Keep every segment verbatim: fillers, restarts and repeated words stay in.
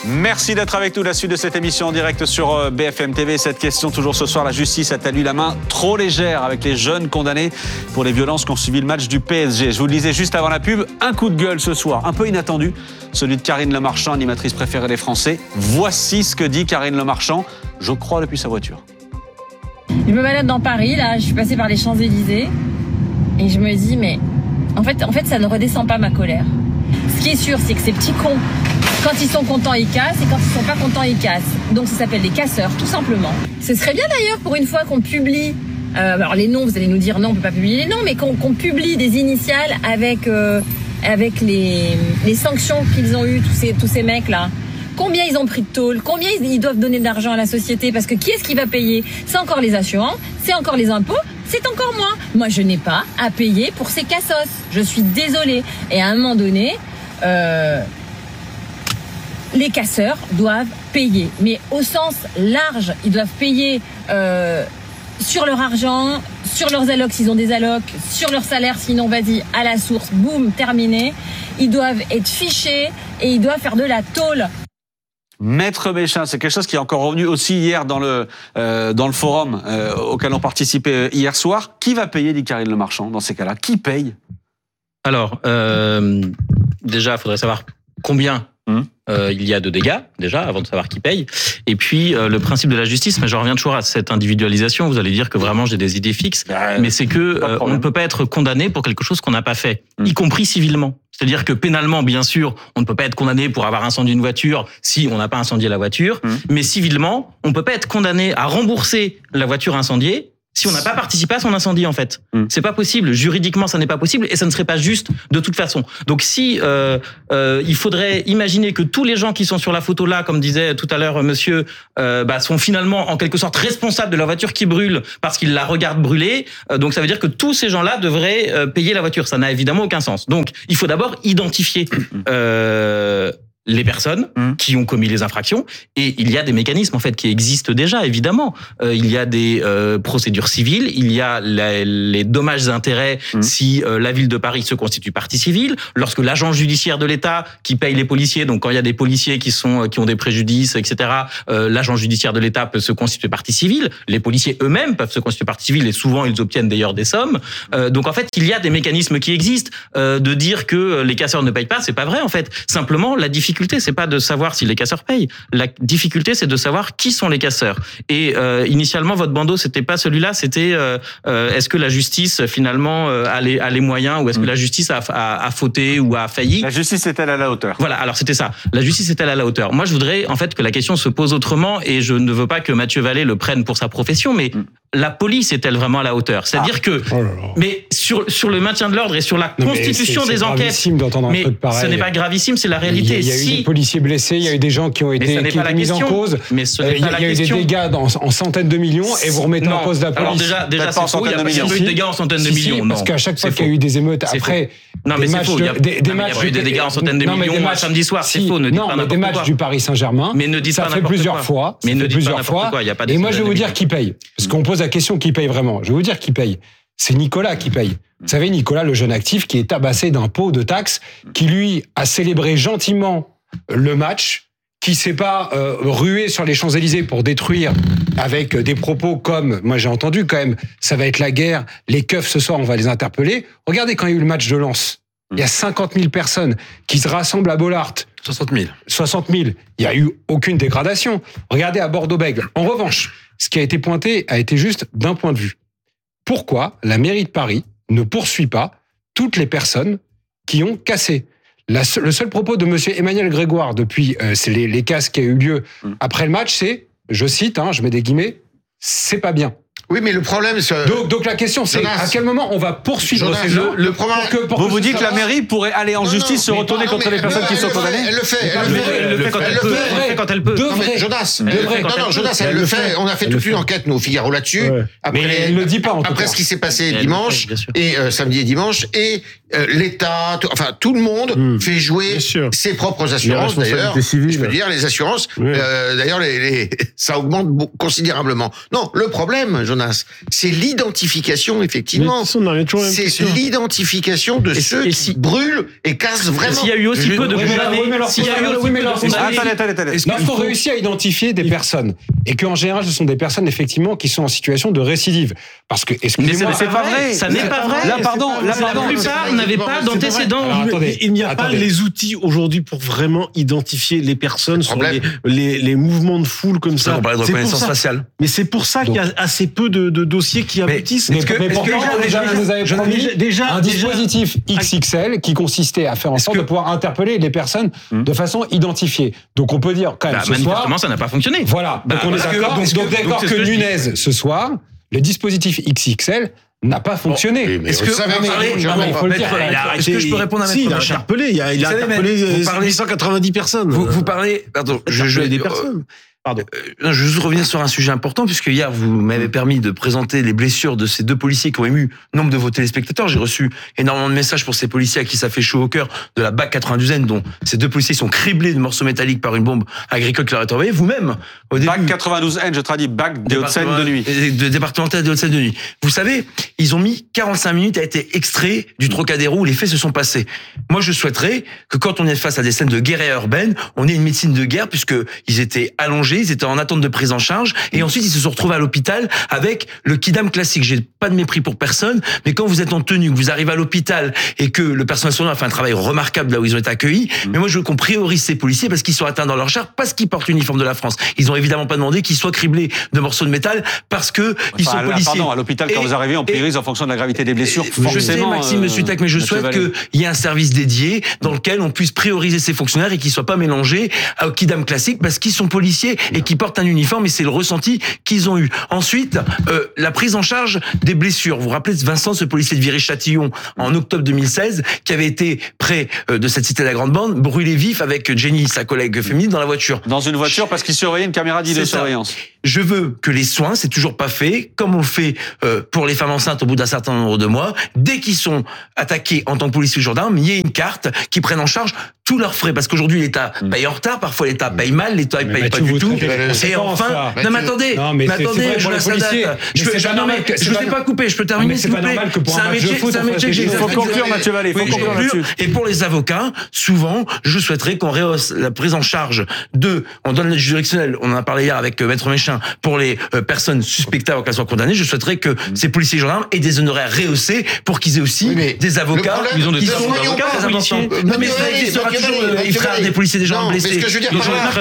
Merci d'être avec nous. La suite de cette émission en direct sur B F M T V. Cette question, toujours ce soir, la justice a-t-elle eu la main trop légère avec les jeunes condamnés pour les violences qu'ont suivi le match du P S G? Je vous le disais juste avant la pub, un coup de gueule ce soir, un peu inattendu, celui de Karine Le Marchand, animatrice préférée des Français. Voici ce que dit Karine Le Marchand, je crois, depuis sa voiture. Je me balade dans Paris, là, je suis passée par les Champs-Élysées et je me dis, mais en fait, en fait, ça ne redescend pas ma colère. Ce qui est sûr, c'est que ces petits cons, quand ils sont contents, ils cassent, et quand ils sont pas contents, ils cassent. Donc ça s'appelle des casseurs, tout simplement. Ce serait bien d'ailleurs, pour une fois, qu'on publie, euh, alors les noms, vous allez nous dire non, on peut pas publier les noms, mais qu'on, qu'on publie des initiales avec, euh, avec les, les sanctions qu'ils ont eues, tous ces, tous ces mecs-là. Combien ils ont pris de tôle, combien ils doivent donner d'argent à la société, parce que qui est-ce qui va payer? C'est encore les assurances, c'est encore les impôts, c'est encore moi. Moi, je n'ai pas à payer pour ces cassos. Je suis désolée. Et à un moment donné, euh, les casseurs doivent payer, mais au sens large. Ils doivent payer euh, sur leur argent, sur leurs allocs s'ils ont des allocs, sur leur salaire sinon, vas-y, à la source, boum, terminé. Ils doivent être fichés et ils doivent faire de la tôle. Maître Béchin, c'est quelque chose qui est encore revenu aussi hier dans le euh, dans le forum euh, auquel on participait hier soir. Qui va payer, dit Karine Le Marchand, dans ces cas-là? Qui paye? Alors, euh, déjà, il faudrait savoir combien hum. euh, il y a de dégâts, déjà, avant de savoir qui paye. Et puis, euh, le principe de la justice, mais je reviens toujours à cette individualisation, vous allez dire que vraiment j'ai des idées fixes, bah, mais c'est que euh, on ne peut pas être condamné pour quelque chose qu'on n'a pas fait, hum. y compris civilement. C'est-à-dire que pénalement, bien sûr, on ne peut pas être condamné pour avoir incendié une voiture si on n'a pas incendié la voiture, hum. mais civilement, on ne peut pas être condamné à rembourser la voiture incendiée si on n'a pas participé à son incendie, en fait. Mmh. C'est pas possible. Juridiquement, ça n'est pas possible et ça ne serait pas juste de toute façon. Donc si euh, euh, il faudrait imaginer que tous les gens qui sont sur la photo là, comme disait tout à l'heure monsieur, euh, bah, sont finalement en quelque sorte responsables de la voiture qui brûle parce qu'ils la regardent brûler, euh, donc ça veut dire que tous ces gens-là devraient euh, payer la voiture. Ça n'a évidemment aucun sens. Donc il faut d'abord identifier euh, les personnes mmh. qui ont commis les infractions, et il y a des mécanismes en fait qui existent déjà, évidemment. Euh, il y a des euh, procédures civiles, il y a la, les dommages et intérêts mmh. si euh, la ville de Paris se constitue partie civile, lorsque l'agent judiciaire de l'État qui paye les policiers, donc quand il y a des policiers qui sont qui ont des préjudices, et cetera, euh, l'agent judiciaire de l'État peut se constituer partie civile, les policiers eux-mêmes peuvent se constituer partie civile, et souvent ils obtiennent d'ailleurs des sommes. Euh, donc en fait, il y a des mécanismes qui existent. Euh, de dire que les casseurs ne payent pas, c'est pas vrai en fait. Simplement, la difficulté La difficulté, c'est pas de savoir si les casseurs payent. La difficulté, c'est de savoir qui sont les casseurs. Et euh, initialement, votre bandeau, c'était pas celui-là. C'était euh, euh, est-ce que la justice finalement euh, a, les, a les moyens, ou est-ce que la justice a, a, a fauté ou a failli? La justice est-elle à la hauteur? Voilà. Alors c'était ça. La justice est-elle à la hauteur? Moi, je voudrais en fait que la question se pose autrement, et je ne veux pas que Mathieu Vallée le prenne pour sa profession, mais mm. la police est-elle vraiment à la hauteur? C'est-à-dire ah. que, oh là là. mais sur sur le maintien de l'ordre et sur la non, constitution c'est, c'est des enquêtes, mais ce n'est pas gravissime, c'est la réalité. Il y a, il y a si... eu des policiers blessés, il y a eu des gens qui ont été, qui ont été mis en cause. Mais ce n'est il y a, pas la il y a eu question. des dégâts dans, en centaines de millions, et vous remettez non. en cause la police. Alors déjà, déjà c'est faux. Il n'y a pas eu de dégâts en centaines de millions. Parce qu'à chaque fois qu'il y a eu des émeutes, après. Non, mais c'est faux. Il y a eu des dégâts en centaines de millions samedi soir. C'est faux. Ne dites pas n'importe quoi. Des matchs du Paris Saint-Germain. Mais ne dites pas n'importe quoi. Ça fait plusieurs fois. Mais ne dites pas n'importe quoi. Et moi, je vais vous dire qui paye. Parce qu'on pose la question qui paye vraiment. Je vais vous dire qui paye. C'est Nicolas qui paye. Vous savez, Nicolas, le jeune actif qui est tabassé d'impôts, de taxes, qui lui a célébré gentiment le match, qui s'est pas euh, rué sur les Champs-Élysées pour détruire avec des propos comme, moi j'ai entendu quand même, ça va être la guerre, les keufs ce soir on va les interpeller. Regardez quand il y a eu le match de Lens, il y a cinquante mille personnes qui se rassemblent à Bollaert. soixante mille. soixante mille. Il n'y a eu aucune dégradation. Regardez à Bordeaux-Bègles. En revanche, ce qui a été pointé a été juste d'un point de vue. Pourquoi la mairie de Paris ne poursuit pas toutes les personnes qui ont cassé? La, le seul propos de monsieur Emmanuel Grégoire depuis euh, c'est les, les casses qui a eu lieu mmh. après le match, c'est, je cite, hein, je mets des guillemets, c'est pas bien. Oui, mais le problème, c'est... Donc, donc la question, c'est Jonas, à quel moment on va poursuivre Jonas, ces gens le, le problème, pour que, pour Vous que vous dites que la mairie pourrait aller en non, justice, non, se retourner non, contre les personnes qui sont condamnées? Elle le fait, elle le fait, elle le fait quand elle peut. Elle le fait quand elle peut. Non, mais Jonas, non, non, Jonas, elle le fait. On a fait toute une enquête, nous, au Figaro, là-dessus. Mais elle le dit pas, en tout cas. Après ce qui s'est passé dimanche, et samedi et dimanche, et euh, l'État, tout, enfin tout le monde mmh. fait jouer ses propres assurances. D'ailleurs, civiles. Je peux dire les assurances. Oui. Euh, d'ailleurs, les, les, ça augmente considérablement. Non, le problème, Jonas, c'est l'identification effectivement. C'est l'identification de et ceux et si... qui brûlent et cassent vraiment. S'il y a eu aussi peu de condamnés, s'il y a eu aussi peu de condamnés, attendez, attendez, attendez. Il faut réussir à identifier des personnes et qu'en général, ce sont des personnes effectivement qui sont en situation de récidive. Parce que, excusez-moi, mais c'est pas vrai. Ça n'est pas vrai. Là, pardon, là, pardon. La plupart n'avaient pas d'antécédents. Il n'y a pas les outils aujourd'hui pour vraiment identifier les personnes sur les, les, les mouvements de foule comme ça. On parlait de reconnaissance faciale. Mais c'est pour ça qu'il y a assez peu de, de dossiers qui aboutissent. Mais, mais, mais pourtant, déjà, déjà, vous avez promis déjà, un dispositif déjà, X X L qui consistait à faire en sorte que... de pouvoir interpeller les personnes hum. de façon identifiée. Donc on peut dire quand même bah, ce manifestement, soir... ça n'a pas fonctionné. Voilà. Donc bah, on est d'accord que, donc, d'accord que, que Nunez, ce soir, le dispositif X X L n'a pas fonctionné. Bon, oui, est-ce que, savez, parlez, non, mais, faut le dire, est-ce que je peux répondre à Maître si, il a interpellé, il a, il a savez, interpellé huit cent quatre-vingt-dix personnes. Vous, vous parlez, pardon, je, je des personnes. Pardon. Euh, je veux juste revenir sur un sujet important, puisque hier, vous m'avez permis de présenter les blessures de ces deux policiers qui ont ému nombre de vos téléspectateurs. J'ai reçu énormément de messages pour ces policiers à qui ça fait chaud au cœur de la B A C quatre-vingt-douze N, dont ces deux policiers sont criblés de morceaux métalliques par une bombe agricole qui leur est envoyée. Vous-même, au début. B A C quatre-vingt-douze N, je traduis B A C des Hauts-de-Seine de nuit. De départemental des Hauts-de-Seine de nuit. Vous savez, ils ont mis quarante-cinq minutes à être extraits du Trocadéro où les faits se sont passés. Moi, je souhaiterais que quand on est face à des scènes de guerre urbaine, on ait une médecine de guerre, puisque ils étaient allongés, ils étaient en attente de prise en charge, et ensuite ils se sont retrouvés à l'hôpital avec le kidam classique. J'ai pas de mépris pour personne, mais quand vous êtes en tenue, que vous arrivez à l'hôpital et que le personnel soignant a fait un travail remarquable là où ils ont été accueillis, mmh. mais moi je veux qu'on priorise ces policiers parce qu'ils sont atteints dans leur chair, parce qu'ils portent l'uniforme de la France. Ils ont évidemment pas demandé qu'ils soient criblés de morceaux de métal parce que enfin, ils sont là, policiers. Pardon, à l'hôpital quand et, vous arrivez, on priorise en fonction de la gravité des blessures. Je sais, Maxime, Monsieur Tac, mais je souhaite qu'il y ait un service dédié dans lequel on puisse prioriser ces fonctionnaires et qu'ils soient pas mélangés au kidam classique parce qu'ils sont policiers et qu'ils portent un uniforme, et c'est le ressenti qu'ils ont eu. Ensuite, euh, la prise en charge des blessures. Vous vous rappelez de Vincent, ce policier de Viry-Châtillon, en octobre deux mille seize, qui avait été près euh, de cette cité de la Grande Bande, brûlé vif avec Jenny, sa collègue féminine, dans la voiture. Dans une voiture parce qu'il surveillait une caméra d'idéosurveillance. Je veux que les soins, c'est toujours pas fait, comme on le fait euh, pour les femmes enceintes au bout d'un certain nombre de mois, dès qu'ils sont attaqués en tant que policiers ou gendarmes, il y ait une carte qui prenne en charge tous leurs frais, parce qu'aujourd'hui l'État mmh. paye en retard, parfois l'État paye mal, l'État ne paye pas du tout. Et enfin, non mais attendez, non, mais, mais attendez, je la sadate. Je ne vous ai pas coupé, je peux terminer s'il vous plaît. C'est un métier, c'est un métier que j'ai. Il faut conclure, Mathieu Vallée. Il faut conclure là-dessus. Et pour les avocats, souvent, je souhaiterais qu'on rehausse la prise en charge de, on donne l'aide juridictionnelle, on en a parlé hier avec Maître Méchin, pour les personnes suspectées avant qu'elles soient condamnées. Je souhaiterais que ces policiers et gendarmes aient des honoraires rehaussés pour qu'ils aient aussi des avocats qui sont des avocats très importants. Non mais il fera des policiers, des gens blessés. Mais ce que je veux dire,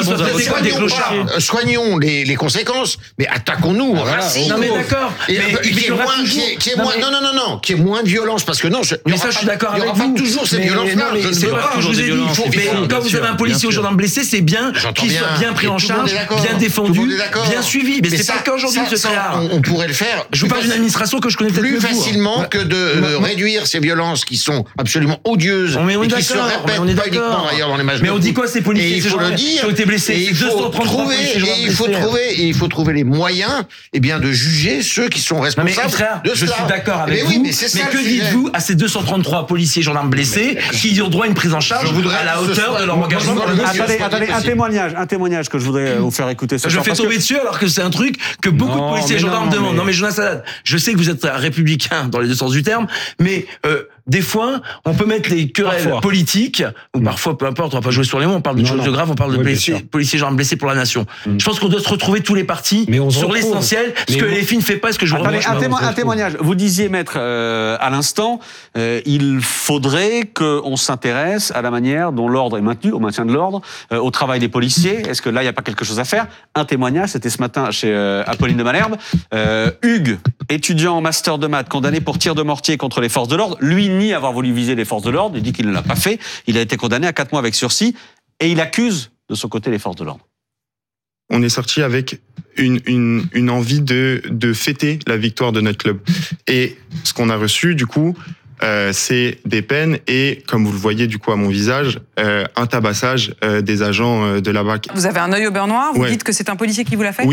par soignons les, les conséquences, mais attaquons-nous aux racines. Non mais d'accord. Et qui est moins, qui est moins, non non non non, qui est moins de violence, parce que non, je, mais ça je suis d'accord avec vous. Il y aura pas toujours ces violences-là. C'est pas ce que je vous ai dit. Mais quand vous avez un policier ou gendarme blessé, c'est bien qu'il soit bien pris en charge, bien défendu, bien suivi. Mais c'est pas le cas aujourd'hui, ce Tréhard. On pourrait le faire. Je vous parle d'une administration que je connais peut-être plus facilement que de réduire ces violences qui sont absolument odieuses et qui se répètent pas uniquement d'ailleurs dans les matchs. Mais on dit quoi ces policiers qui ont été blessés? Il faut trouver, il faut trouver, il faut trouver les moyens, eh bien, de juger ceux qui sont responsables de cela. Je suis d'accord avec vous. Mais que dites-vous à ces deux cent trente-trois policiers gendarmes blessés qui ont droit à une prise en charge à la hauteur de leur engagement? Attendez, attendez, un témoignage, un témoignage que je voudrais vous faire écouter. Je fais tomber dessus alors que c'est un truc que beaucoup de policiers et gendarmes demandent. Non mais Jonas Haddad, je sais que vous êtes un républicain dans les deux sens du terme, mais des fois, on peut mettre les querelles parfois. politiques, ou parfois, peu importe, on va pas jouer sur les mots, on parle de choses graves, on parle de oui, blessés, policiers, gendarmes blessés pour la nation. Mm. Je pense qu'on doit se retrouver tous les partis sur l'essentiel, ce que les filles ne fait pas, ce que je vous remercie. Un, témo un témoignage. Vous disiez, maître, euh, à l'instant, euh, il faudrait qu'on s'intéresse à la manière dont l'ordre est maintenu, au maintien de l'ordre, euh, au travail des policiers. Est-ce que là, il n'y a pas quelque chose à faire? Un témoignage, c'était ce matin chez euh, Apolline de Malherbe. Euh, Hugues, étudiant en master de maths, condamné pour tir de mortier contre les forces de l'ordre, lui nie avoir voulu viser les forces de l'ordre, il dit qu'il ne l'a pas fait, il a été condamné à quatre mois avec sursis, et il accuse de son côté les forces de l'ordre. On est sorti avec une, une, une envie de, de fêter la victoire de notre club. Et ce qu'on a reçu, du coup, euh, c'est des peines et, comme vous le voyez du coup à mon visage, euh, un tabassage euh, des agents euh, de la B A C. Vous avez un œil au beurre noir, vous ouais. dites que c'est un policier qui vous l'a fait? Oui.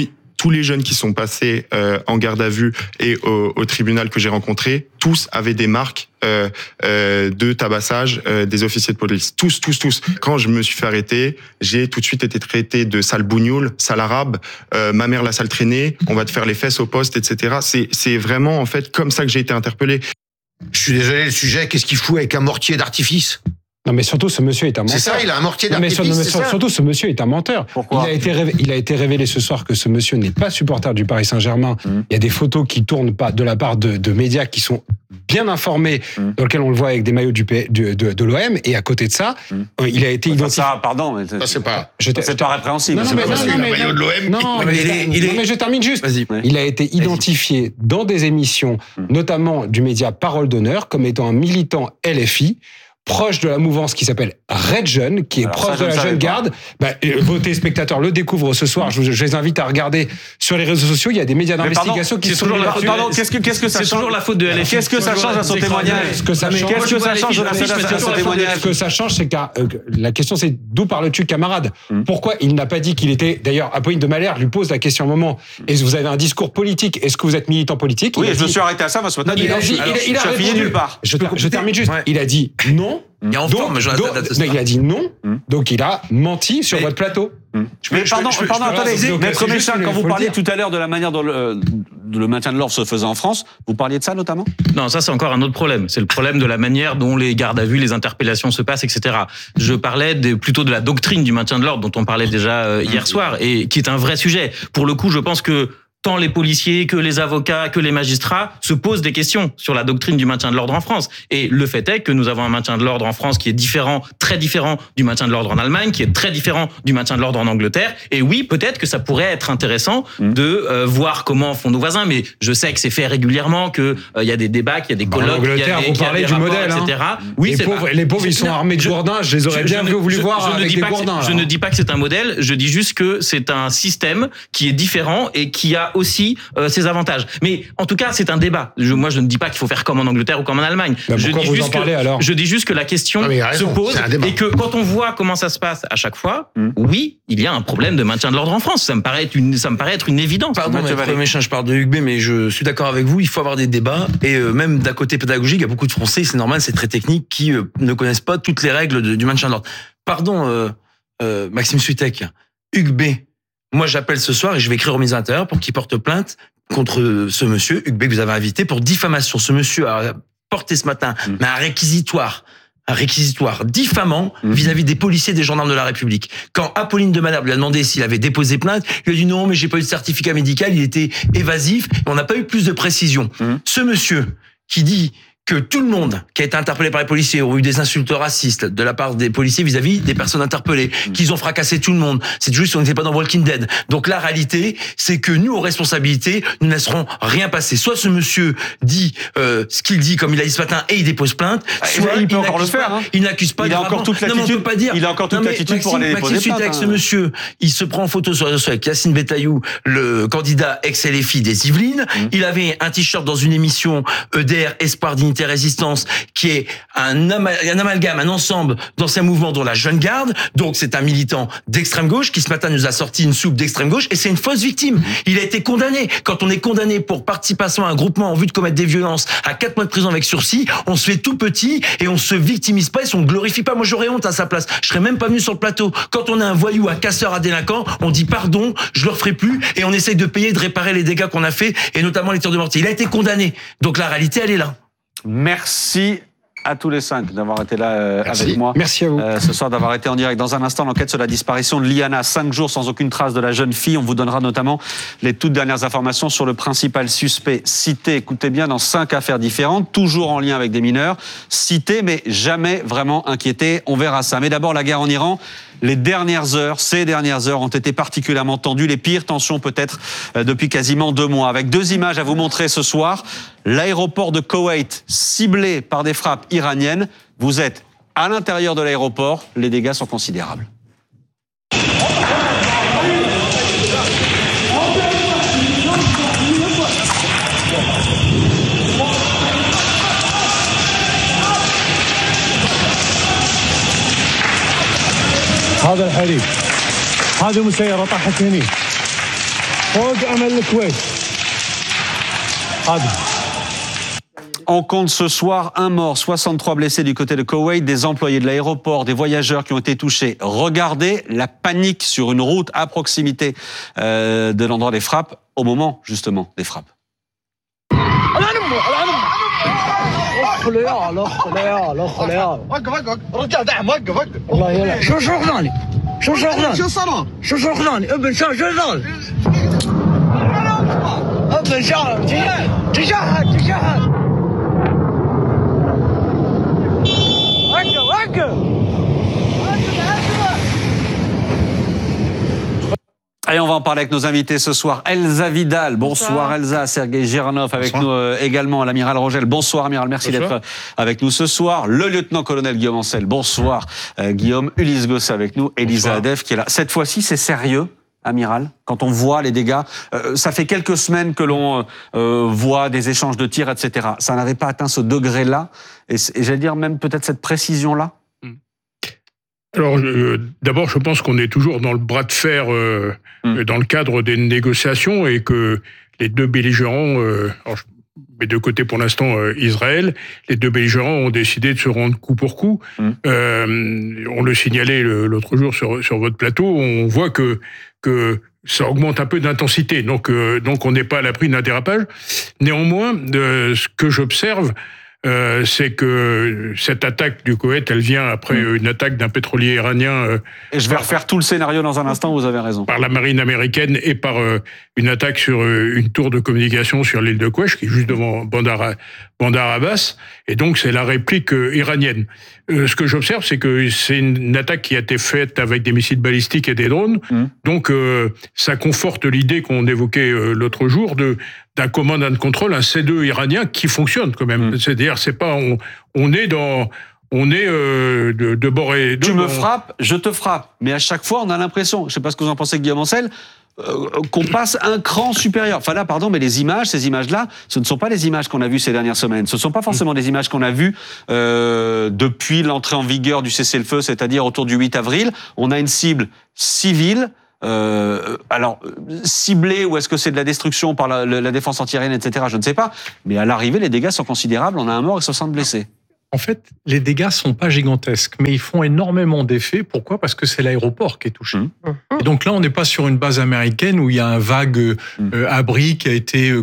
tous les jeunes qui sont passés euh, en garde à vue et au, au tribunal que j'ai rencontré, tous avaient des marques euh, euh, de tabassage euh, des officiers de police. Tous, tous, tous. Quand je me suis fait arrêter, j'ai tout de suite été traité de sale bougnoule, sale arabe, euh, ma mère la sale traînée, on va te faire les fesses au poste, et cetera. C'est, c'est vraiment en fait comme ça que j'ai été interpellé. Je suis désolé, le sujet, qu'est-ce qu'il fout avec un mortier d'artifice ? Non, mais surtout, ce monsieur est un menteur. C'est ça, il a un mortier d'artifice. Non, mais, sur, mais c'est sur, ça surtout, ce monsieur est un menteur. Pourquoi ? il, a été révélé, il a été révélé ce soir que ce monsieur n'est pas supporter du Paris Saint-Germain. Mmh. Il y a des photos qui tournent pas de la part de, de médias qui sont bien informés, mmh. dans lesquels on le voit avec des maillots du P, de, de, de l'O M. Et à côté de ça, mmh. il a été identifié. Ça, pardon, mais c'est, ça, c'est pas. Je c'est pas répréhensible. Non, non, mais, non, non, mais, maillot de l'O M. Non, qui... mais, mais, il est, il est... non, mais je termine juste. Vas-y. Il a été identifié dans des émissions, mmh. notamment du média Parole d'Honneur, comme étant un militant L F I. Proche de la mouvance qui s'appelle Red Jeune, qui est Alors proche ça, de la jeune garde. Bah, vos téléspectateurs le découvrent ce soir. Je, je les invite à regarder sur les réseaux sociaux. Il y a des médias d'investigation qui sont... Toujours la faute pardon, qu'est-ce que, qu'est-ce que ça c'est change toujours la faute de L F I. Qu'est-ce que ça change à son témoignage ? Ce que ça change, qu'est-ce que ça change à son témoignage ? Ce que ça change, c'est que euh, la question, c'est d'où parles-tu, camarade ? hum. Pourquoi il n'a pas dit qu'il était... D'ailleurs, Apolline de Malherbe lui pose la question à un moment. Est-ce que vous avez un discours politique ? Est-ce que vous êtes militant politique ? Oui, je me suis arrêté à ça, moi, ce matin. Il a dit... Il a fini nulle part. Je termine juste. Il a dit non. Il est en forme, Jonathan. Il a dit non, mmh. donc il a menti sur mais, votre plateau. Mmh. Mais pardon, je peux, pardon, je peux attendez, Maître Méchain, quand vous parliez tout à l'heure de la manière dont le, de le maintien de l'ordre se faisait en France, vous parliez de ça notamment ? Non, ça c'est encore un autre problème. C'est le problème de la manière dont les gardes à vue, les interpellations se passent, et cetera. Je parlais de, plutôt de la doctrine du maintien de l'ordre dont on parlait déjà euh, hier soir et qui est un vrai sujet. Pour le coup, je pense que tant les policiers que les avocats, que les magistrats se posent des questions sur la doctrine du maintien de l'ordre en France. Et le fait est que nous avons un maintien de l'ordre en France qui est différent, très différent du maintien de l'ordre en Allemagne, qui est très différent du maintien de l'ordre en Angleterre. Et oui, peut-être que ça pourrait être intéressant mmh. de euh, voir comment font nos voisins, mais je sais que c'est fait régulièrement, qu'il euh, y a des débats, qu'il y a des colloques, qu'il y a des, vous parlez du rapports, modèle, et cetera. Hein. Oui, les, c'est pauvres, les pauvres, ils sont armés de gourdins. Je les aurais je, bien je, vu voulu je, voir je avec des gourdins. Je ne dis pas que c'est un modèle. Je dis juste que c'est un système qui est différent et qui a aussi euh, ses avantages. Mais en tout cas, c'est un débat. Je, moi, je ne dis pas qu'il faut faire comme en Angleterre ou comme en Allemagne. Ben je, dis vous juste en parlez, que, alors je dis juste que la question non, raison, se pose et que quand on voit comment ça se passe à chaque fois, mm. oui, il y a un problème de maintien de l'ordre en France. Ça me paraît être une, ça me paraît être une évidence. Pardon, Maître Méchain, je parle de Hugues B, mais je suis d'accord avec vous. Il faut avoir des débats et euh, même d'un côté pédagogique, il y a beaucoup de Français, c'est normal, c'est très technique, qui euh, ne connaissent pas toutes les règles de, du maintien de l'ordre. Pardon, euh, euh, Maxime Switek, Hugues B. Moi, j'appelle ce soir et je vais écrire au ministre de l'Intérieur pour qu'il porte plainte contre ce monsieur, Hugues B, que vous avez invité, pour diffamation. Ce monsieur a porté ce matin mmh. mais un réquisitoire, un réquisitoire diffamant mmh. vis-à-vis des policiers et des gendarmes de la République. Quand Apolline de Malherbe lui a demandé s'il avait déposé plainte, il lui a dit non, mais j'ai pas eu de certificat médical, il était évasif, et on n'a pas eu plus de précision. Mmh. Ce monsieur qui dit que tout le monde qui a été interpellé par les policiers ont eu des insultes racistes de la part des policiers vis-à-vis des personnes interpellées, mmh. qu'ils ont fracassé tout le monde. C'est juste qu'on n'était pas dans Walking Dead. Donc la réalité, c'est que nous, aux responsabilités, nous ne laisserons rien passer. Soit ce monsieur dit euh, ce qu'il dit comme il a dit ce matin et il dépose plainte, ah, soit il, il peut il encore le faire. Pas, hein. Il n'accuse pas. Il a encore toute l'attitude. Non, mais on peut pas dire. Il a encore toute l'attitude pour aller déposer Maxime plainte. Avec hein. ce monsieur, il se prend en photo sur les réseaux avec Yacine Betaillou, le candidat ex-L F I des Yvelines. Mmh. Il avait un t-shirt dans une émission E D R, Espoir, Dignité, Résistance, qui est un, ama- un amalgame, un ensemble d'anciens mouvements dont la Jeune Garde. Donc c'est un militant d'extrême gauche qui ce matin nous a sorti une soupe d'extrême gauche et c'est une fausse victime. Il a été condamné. Quand on est condamné pour participation à un groupement en vue de commettre des violences à quatre mois de prison avec sursis, on se fait tout petit et on se victimise pas et on glorifie pas. Moi j'aurais honte à sa place. Je serais même pas venu sur le plateau. Quand on a un voyou, un casseur, un délinquant, on dit pardon, je le referai plus et on essaye de payer, de réparer les dégâts qu'on a fait et notamment les tirs de mortier. Il a été condamné. Donc la réalité elle est là. Merci à tous les cinq d'avoir été là euh, avec moi. Merci à vous. Euh, ce soir, d'avoir été en direct. Dans un instant, l'enquête sur la disparition de Liana. Cinq jours sans aucune trace de la jeune fille. On vous donnera notamment les toutes dernières informations sur le principal suspect cité. Écoutez bien, dans cinq affaires différentes, toujours en lien avec des mineurs. Cité, mais jamais vraiment inquiété. On verra ça. Mais d'abord, la guerre en Iran. Les dernières heures, ces dernières heures ont été particulièrement tendues, les pires tensions peut-être depuis quasiment deux mois. Avec deux images à vous montrer ce soir. L'aéroport de Koweït ciblé par des frappes iraniennes. Vous êtes à l'intérieur de l'aéroport, les dégâts sont considérables. هذا الحريق هذه مسيرة طاحت هني On compte ce soir un mort, soixante-trois blessés du côté de Koweït, des employés de l'aéroport, des voyageurs qui ont été touchés. Regardez la panique sur une route à proximité euh, de l'endroit des frappes, au moment justement des frappes. Et on va en parler avec nos invités ce soir. Elsa Vidal, bonsoir, bonsoir Elsa. Sergei Giranov avec bonsoir. nous euh, également. L'amiral Rogel, bonsoir amiral, merci bonsoir. d'être avec nous ce soir. Le lieutenant-colonel Guillaume Ancel, bonsoir euh, Guillaume. Ulysse Gosset avec nous, Elisa Adef qui est là. Cette fois-ci, c'est sérieux, amiral, quand on voit les dégâts. Euh, ça fait quelques semaines que l'on euh, voit des échanges de tirs, et cetera. Ça n'avait pas atteint ce degré-là, et, et j'allais dire même peut-être cette précision-là. Alors, euh, d'abord, je pense qu'on est toujours dans le bras de fer euh, mmh. dans le cadre des négociations et que les deux belligérants, euh, alors, mes deux côtés pour l'instant, euh, Israël, les deux belligérants ont décidé de se rendre coup pour coup. Mmh. Euh, on le signalait le, l'autre jour sur, sur votre plateau, on voit que, que ça augmente un peu d'intensité, donc, euh, donc on n'est pas à l'abri d'un dérapage. Néanmoins, euh, ce que j'observe, Euh, c'est que cette attaque du Koweït, elle vient après mmh. une attaque d'un pétrolier iranien. Euh, et je vais par, refaire tout le scénario dans un instant, vous avez raison. Par la marine américaine et par euh, une attaque sur euh, une tour de communication sur l'île de Qwesh, qui est juste devant Bandar, Bandar Abbas. Et donc, c'est la réplique euh, iranienne. Euh, ce que j'observe, c'est que c'est une attaque qui a été faite avec des missiles balistiques et des drones. Mmh. Donc, euh, ça conforte l'idée qu'on évoquait euh, l'autre jour de d'un command and control, un C deux iranien qui fonctionne quand même. Mmh. C'est-à-dire, c'est pas, on, on est dans, on est euh, de, de bord et de Tu bord. me frappes, je te frappe. Mais à chaque fois, on a l'impression, je sais pas ce que vous en pensez, Guillaume Ancel, euh, qu'on passe un cran supérieur. Enfin là, pardon, mais les images, ces images-là, ce ne sont pas les images qu'on a vues ces dernières semaines. Ce ne sont pas forcément mmh. des images qu'on a vues euh, depuis l'entrée en vigueur du cessez-le-feu, c'est-à-dire autour du huit avril. On a une cible civile. Euh, alors, ciblé, ou est-ce que c'est de la destruction par la, la défense antiaérienne, et cetera, je ne sais pas. Mais à l'arrivée, les dégâts sont considérables. On a un mort et soixante blessés. En fait, les dégâts sont pas gigantesques, mais ils font énormément d'effets. Pourquoi ? Parce que c'est l'aéroport qui est touché. Mmh. Et donc là, on n'est pas sur une base américaine où il y a un vague mmh. euh, abri qui a été